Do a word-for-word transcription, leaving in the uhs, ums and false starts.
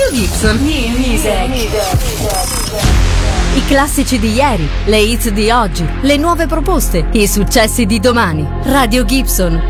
Radio Gibson. New music. I classici di ieri, le hits di oggi, le nuove proposte, i successi di domani. Radio Gibson.